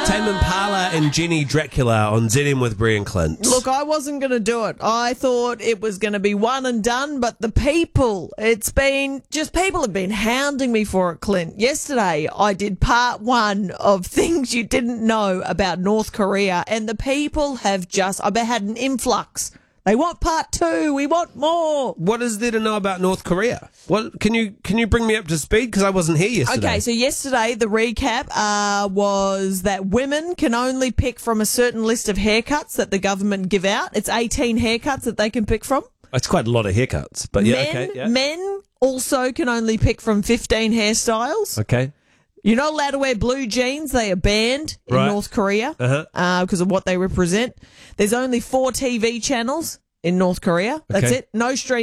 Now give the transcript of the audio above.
Tame Impala and Jenny Dracula on ZM with Brie and Clint. Look, I wasn't going to do it. I thought it was going to be one and done, but the people, people have been hounding me for it, Clint. Yesterday, I did part 1 of things you didn't know about North Korea, and the people have I've had an influx. They want part 2. We want more. What is there to know about North Korea? What can you bring me up to speed? Because I wasn't here yesterday. Okay, so yesterday the recap was that women can only pick from a certain list of haircuts that the government give out. It's 18 haircuts that they can pick from. It's quite a lot of haircuts, but yeah, okay. Yeah. Men also can only pick from 15 hairstyles. Okay. You're not allowed to wear blue jeans. They are banned in North Korea because of what they represent. There's only 4 TV channels in North Korea. That's it. No streaming.